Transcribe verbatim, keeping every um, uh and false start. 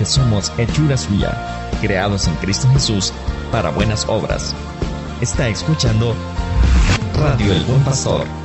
porque somos hechura suya, creados en Cristo Jesús para buenas obras. Está escuchando Radio El Buen Pastor.